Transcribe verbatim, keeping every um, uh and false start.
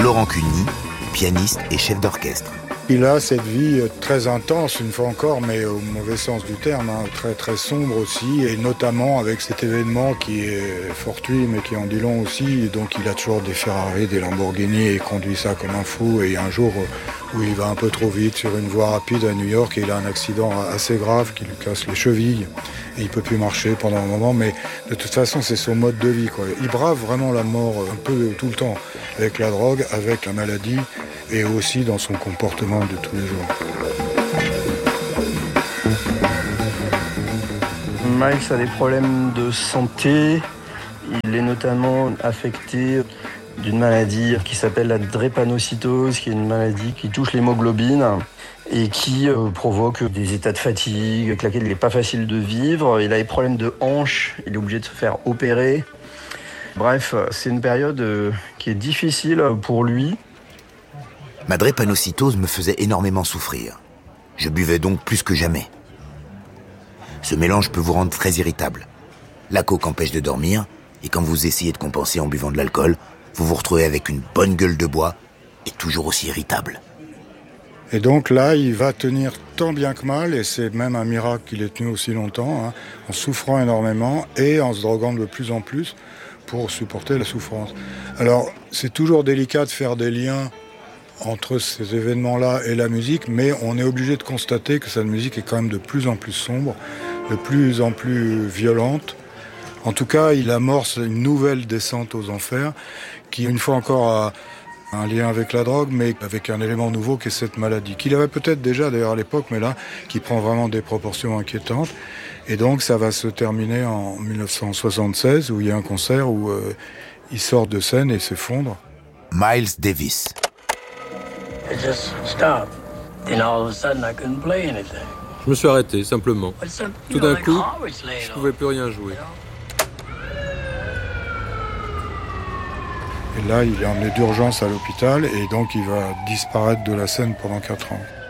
Laurent Cuny, pianiste et chef d'orchestre. Il a cette vie très intense, une fois encore, mais au mauvais sens du terme, hein, très très sombre aussi, et notamment avec cet événement qui est fortuit, mais qui en dit long aussi. Donc il a toujours des Ferrari, des Lamborghini, et il conduit ça comme un fou. Et un jour où il va un peu trop vite sur une voie rapide à New York, et il a un accident assez grave qui lui casse les chevilles, et il peut plus marcher pendant un moment. Mais de toute façon, c'est son mode de vie, quoi. Il brave vraiment la mort un peu tout le temps, avec la drogue, avec la maladie, et aussi dans son comportement de tous les jours. Miles a des problèmes de santé. Il est notamment affecté d'une maladie qui s'appelle la drépanocytose, qui est une maladie qui touche l'hémoglobine et qui euh, provoque des états de fatigue avec lesquels il n'est pas facile de vivre. Il a des problèmes de hanche, il est obligé de se faire opérer. Bref, c'est une période euh, qui est difficile pour lui. Ma drépanocytose me faisait énormément souffrir. Je buvais donc plus que jamais. Ce mélange peut vous rendre très irritable. La coke empêche de dormir, et quand vous essayez de compenser en buvant de l'alcool, vous vous retrouvez avec une bonne gueule de bois et toujours aussi irritable. Et donc là, il va tenir tant bien que mal, et c'est même un miracle qu'il ait tenu aussi longtemps, hein, en souffrant énormément et en se droguant de plus en plus pour supporter la souffrance. Alors, c'est toujours délicat de faire des liens entre ces événements-là et la musique, mais on est obligé de constater que cette musique est quand même de plus en plus sombre, de plus en plus violente. En tout cas, il amorce une nouvelle descente aux enfers, qui une fois encore a un lien avec la drogue, mais avec un élément nouveau qui est cette maladie, qu'il avait peut-être déjà d'ailleurs à l'époque, mais là, qui prend vraiment des proportions inquiétantes. Et donc ça va se terminer en dix-neuf cent soixante-seize, où il y a un concert où euh, il sort de scène et s'effondre. Miles Davis. Je me suis arrêté, simplement. Tout d'un coup, je ne pouvais plus rien jouer. Et là, il est emmené d'urgence à l'hôpital, et donc il va disparaître de la scène pendant quatre ans.